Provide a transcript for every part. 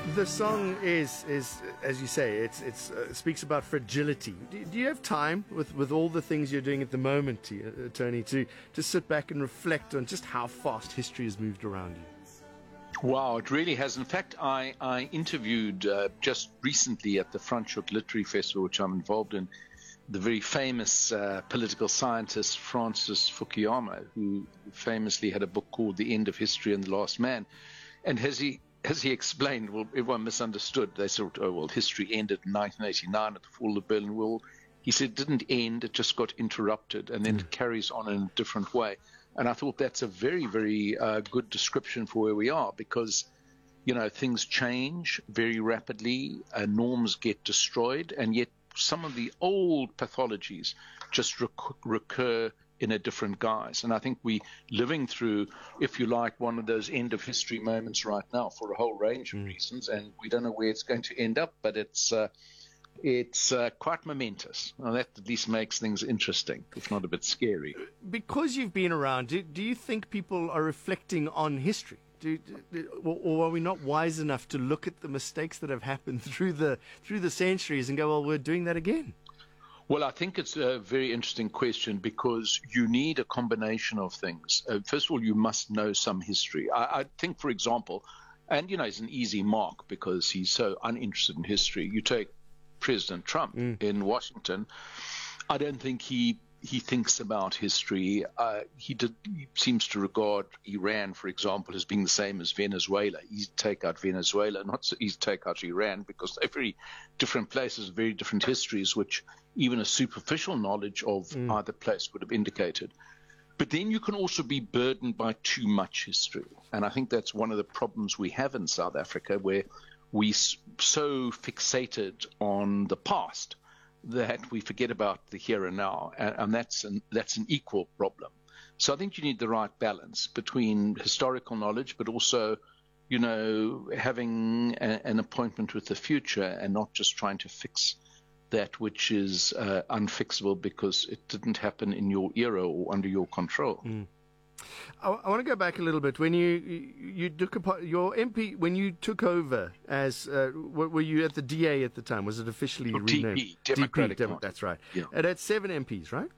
The song is as you say, it's speaks about fragility. Do you have time with all the things you're doing at the moment, Tony, to sit back and reflect on just how fast history has moved around you? Wow, it really has. In fact, I interviewed just recently at the Franschhoek Literary Festival, which I'm involved in, the very famous political scientist Francis Fukuyama, who famously had a book called The End of History and the Last Man. And as he explained, well, everyone misunderstood. They thought, oh, well, history ended in 1989 at the fall of the Berlin Wall. He said it didn't end, it just got interrupted, and then it carries on in a different way. And I thought that's a very, very good description for where we are, because, you know, things change very rapidly, norms get destroyed, and yet some of the old pathologies just recur in a different guise. And I think we're living through, if you like, one of those end of history moments right now for a whole range of reasons, and we don't know where it's going to end up, but it's quite momentous. Well, that at least makes things interesting, if not a bit scary. Because you've been around, do you think people are reflecting on history? Or are we not wise enough to look at the mistakes that have happened through the centuries and go, well, we're doing that again? Well, I think it's a very interesting question, because you need a combination of things. First of all, you must know some history. I think, for example, and, you know, it's an easy mark because he's so uninterested in history. You take President Trump in Washington. I don't think he thinks about history. He seems to regard Iran, for example, as being the same as Venezuela. He'd take out Venezuela, he'd take out Iran, because they're very different places, very different histories, which even a superficial knowledge of either place would have indicated. But then you can also be burdened by too much history. And I think that's one of the problems we have in South Africa, where we so fixated on the past that we forget about the here and now, and that's an equal problem. So I think you need the right balance between historical knowledge, but also, you know, having an appointment with the future and not just trying to fix that which is unfixable because it didn't happen in your era or under your control. I want to go back a little bit. When you took your MP, when you took over as, were you at the DA at the time? Was it officially renamed? DP, Democratic Party. That's right. Yeah. It had 7 MPs, right?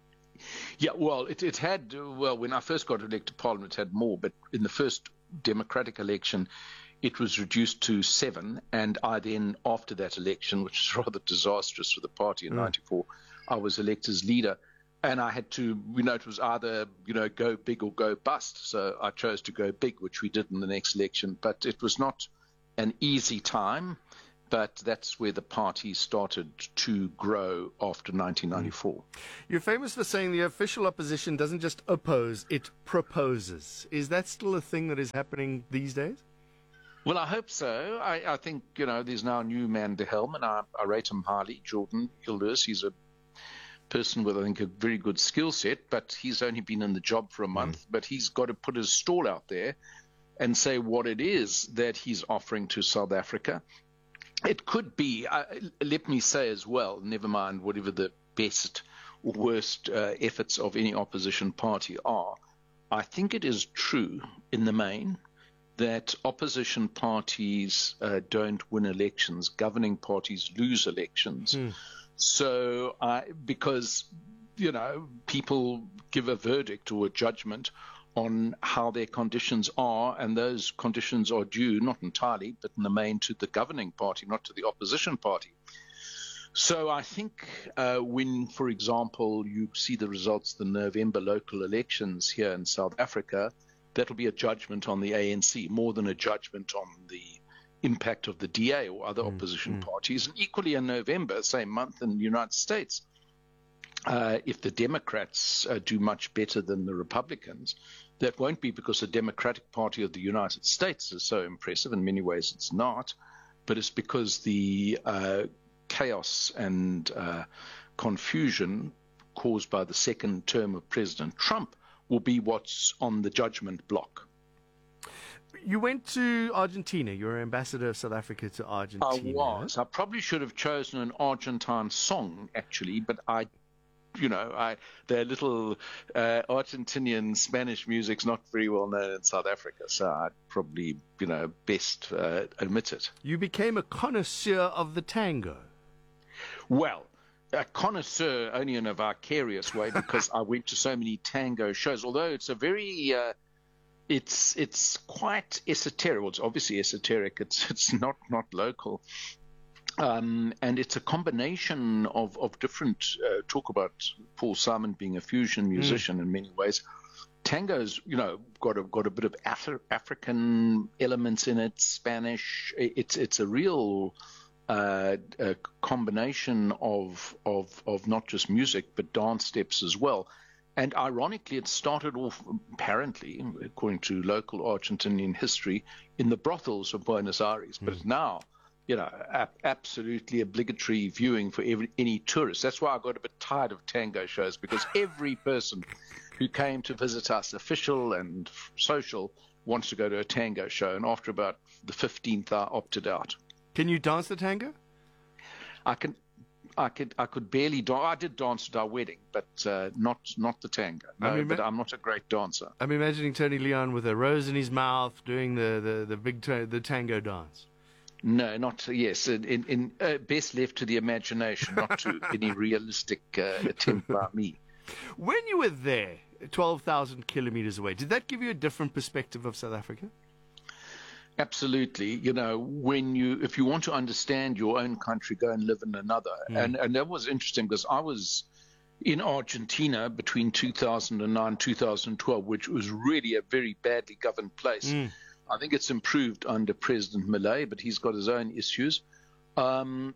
Yeah, well, it had, when I first got elected to Parliament, it had more, but in the first Democratic election, it was reduced to 7, and I then, after that election, which was rather disastrous for the party in 94, I was elected as leader. And I had to, it was either, go big or go bust. So I chose to go big, which we did in the next election. But it was not an easy time. But that's where the party started to grow after 1994. You're famous for saying the official opposition doesn't just oppose, it proposes. Is that still a thing that is happening these days? Well, I hope so. I think, there's now a new man at the helm, and I rate him highly, Jordan Hilders. He's a person with, I think, a very good skill set, but he's only been in the job for a month. But he's got to put his stall out there and say what it is that he's offering to South Africa. It could be, let me say as well, never mind whatever the best or worst efforts of any opposition party are, I think it is true in the main that opposition parties don't win elections, governing parties lose elections. So, because, people give a verdict or a judgment on how their conditions are, and those conditions are due, not entirely, but in the main to the governing party, not to the opposition party. So I think when, for example, you see the results of the November local elections here in South Africa, that'll be a judgment on the ANC more than a judgment on the impact of the DA or other opposition parties. And equally in November, same month in the United States, if the Democrats do much better than the Republicans, that won't be because the Democratic Party of the United States is so impressive. In many ways it's not, but it's because the chaos and confusion caused by the second term of President Trump will be what's on the judgment block. You went to Argentina. You were ambassador of South Africa to Argentina. I was. I probably should have chosen an Argentine song, actually, but I their little Argentinian Spanish music's not very well known in South Africa, so I'd probably, best admit it. You became a connoisseur of the tango. Well, a connoisseur only in a vicarious way because I went to so many tango shows. Although it's a very, it's quite esoteric. Well, it's obviously esoteric. It's not local, and it's a combination of different. Talk about Paul Simon being a fusion musician in many ways. Tango's, got a bit of African elements in it. Spanish. It's a real. A combination of not just music but dance steps as well. And ironically, it started off, apparently, according to local Argentinian history, in the brothels of Buenos Aires. But it's now, absolutely obligatory viewing for any tourist. That's why I got a bit tired of tango shows, because every person who came to visit us, official and social, wants to go to a tango show. And after about the 15th, I opted out. Can you dance the tango? I could barely dance. I did dance at our wedding, but not the tango. No, but I'm not a great dancer. I'm imagining Tony Leon with a rose in his mouth doing the big the tango dance. No, not yes. In best left to the imagination, not to any realistic attempt by me. When you were there, 12,000 kilometers away, did that give you a different perspective of South Africa? Absolutely. If you want to understand your own country, go and live in another. And that was interesting because I was in Argentina between 2009 2012, which was really a very badly governed place. I think it's improved under President Milei, but he's got his own issues. I've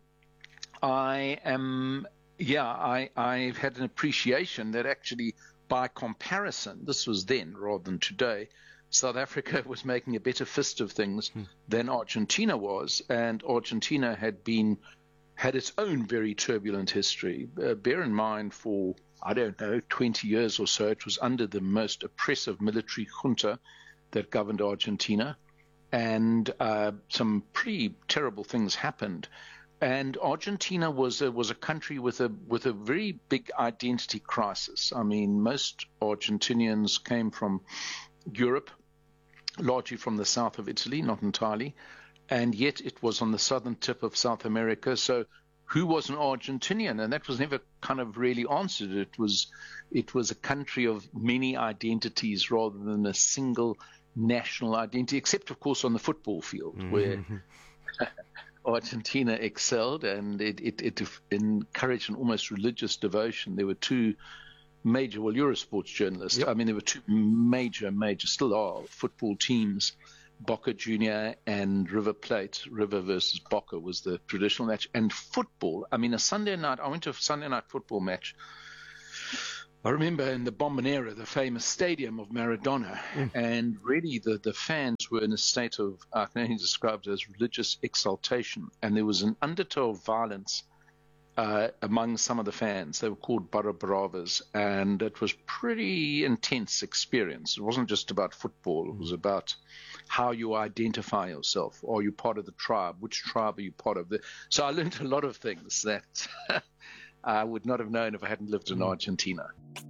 had an appreciation that actually, by comparison, this was then rather than today, South Africa was making a better fist of things than Argentina was, and Argentina had its own very turbulent history. Bear in mind, for 20 years or so, it was under the most oppressive military junta that governed Argentina, and some pretty terrible things happened. And Argentina was a country with a very big identity crisis. I mean, most Argentinians came from Europe, largely from the south of Italy, not entirely, and yet it was on the southern tip of South America. So who was an Argentinian? And that was never kind of really answered. It was a country of many identities rather than a single national identity, except, of course, on the football field, where Argentina excelled, and it encouraged an almost religious devotion. There were two major, well, you're a sports journalist. Yep. I mean, there were two major, still are, football teams, Boca Junior and River Plate. River versus Boca was the traditional match. And football, I mean, I went to a Sunday night football match. I remember in the Bombonera, the famous stadium of Maradona, and really the fans were in a state of, I can only describe it as religious exaltation. And there was an undertow of violence among some of the fans. They were called Barra Bravas, and it was pretty intense experience. It wasn't just about football. It was about how you identify yourself. Are you part of the tribe? Which tribe are you part of? So I learned a lot of things that I would not have known if I hadn't lived in Argentina.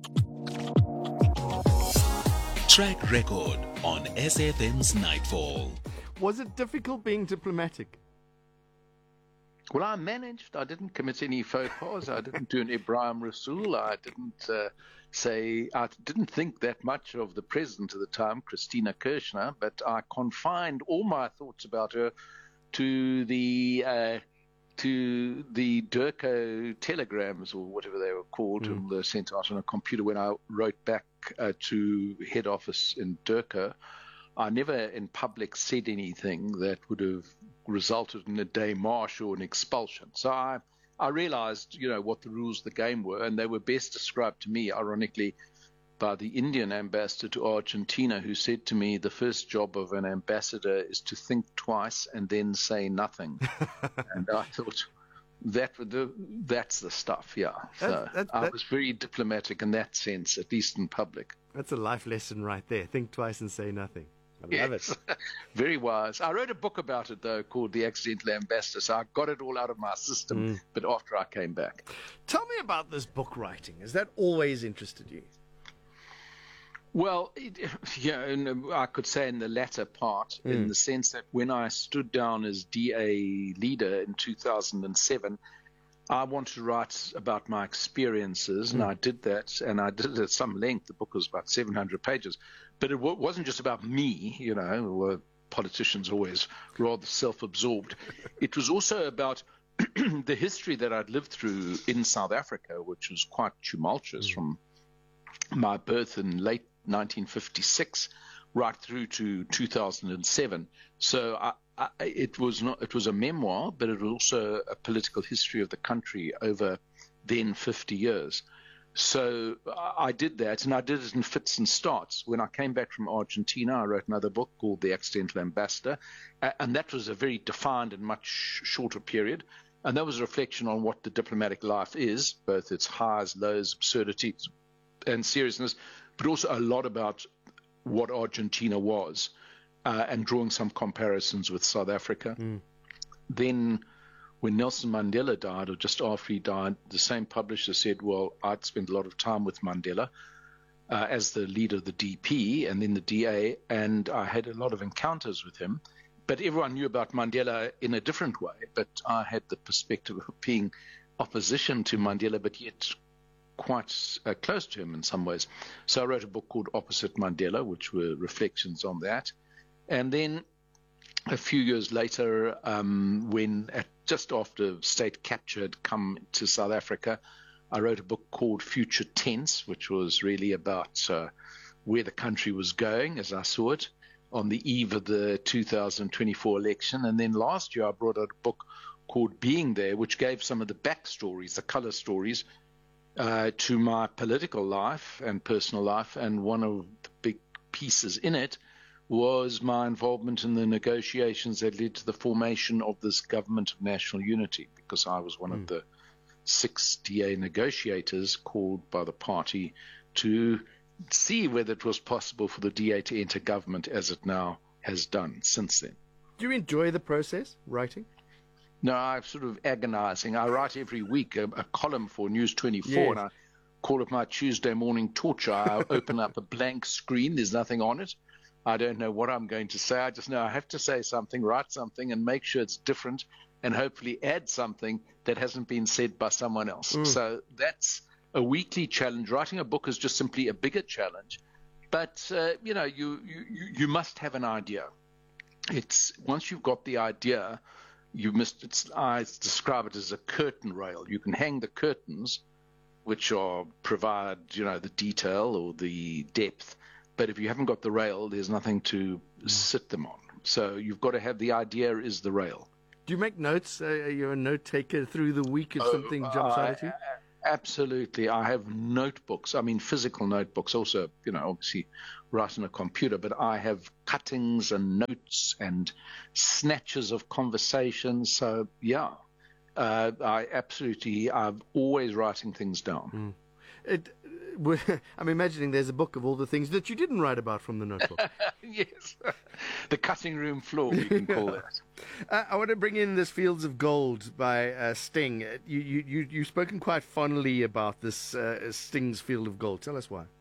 Track record on SFM's Nightfall. Was it difficult being diplomatic? Well, I managed. I didn't commit any faux pas. I didn't do an Ibrahim Rasool. I didn't think that much of the president at the time, Christina Kirchner, but I confined all my thoughts about her to the Durko telegrams, or whatever they were called, and they were sent out on a computer. When I wrote back to head office in Durko, I never in public said anything that would have resulted in a démarche or an expulsion. So I realized, what the rules of the game were, and they were best described to me, ironically, by the Indian ambassador to Argentina, who said to me, the first job of an ambassador is to think twice and then say nothing. And I thought, that's the stuff, yeah. So I was very diplomatic in that sense, at least in public. That's a life lesson right there. Think twice and say nothing. I love it. Very wise. I wrote a book about it, though, called The Accidental Ambassador, so I got it all out of my system, but after I came back. Tell me about this book writing. Has that always interested you? Well, I could say in the latter part, in the sense that when I stood down as DA leader in 2007, I wanted to write about my experiences, and I did that, and I did it at some length. The book was about 700 pages. But it wasn't just about me, politicians always rather self-absorbed. It was also about the history that I'd lived through in South Africa, which was quite tumultuous from my birth in late 1956 right through to 2007. So it was a memoir, but it was also a political history of the country over then 50 years. So I did that, and I did it in fits and starts. When I came back from Argentina, I wrote another book called The Accidental Ambassador, and that was a very defined and much shorter period. And that was a reflection on what the diplomatic life is, both its highs, lows, absurdities, and seriousness, but also a lot about what Argentina was, and drawing some comparisons with South Africa. Then when Nelson Mandela died, or just after he died, the same publisher said, well, I'd spent a lot of time with Mandela as the leader of the DP and then the DA, and I had a lot of encounters with him. But everyone knew about Mandela in a different way. But I had the perspective of being opposition to Mandela, but yet quite close to him in some ways. So I wrote a book called Opposite Mandela, which were reflections on that. And then a few years later, just after state capture had come to South Africa, I wrote a book called Future Tense, which was really about where the country was going, as I saw it, on the eve of the 2024 election. And then last year, I brought out a book called Being There, which gave some of the backstories, the color stories, to my political life and personal life. And one of the big pieces in it was my involvement in the negotiations that led to the formation of this government of national unity, because I was one of the 6 DA negotiators called by the party to see whether it was possible for the DA to enter government, as it now has done since then. Do you enjoy the process, writing? No, I'm sort of agonizing. I write every week a column for News 24, Yes. and I call it my Tuesday morning torture. I open up a blank screen. There's nothing on it. I don't know what I'm going to say. I just know I have to say something, write something, and make sure it's different, and hopefully add something that hasn't been said by someone else. So that's a weekly challenge. Writing a book is just simply a bigger challenge. But, you must have an idea. It's once you've got the idea, I describe it as a curtain rail. You can hang the curtains, which provide, the detail or the depth. But if you haven't got the rail, there's nothing to sit them on. So you've got to have the idea is the rail. Do you make notes? Are you a note taker through the week if something jumps out at you? Absolutely. I have notebooks. I mean, physical notebooks. Also, obviously write on a computer. But I have cuttings and notes and snatches of conversations. So, yeah, I'm always writing things down. I'm imagining there's a book of all the things that you didn't write about from the notebook. Yes. The cutting room floor, we can call that. I want to bring in this Fields of Gold by Sting. You've spoken quite fondly about this Sting's Field of Gold. Tell us why.